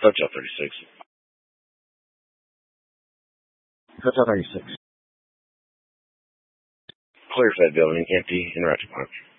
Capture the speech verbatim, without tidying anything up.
Hotel thirty-six. Hotel thirty-six. Clear Fed building, empty, interactive punch.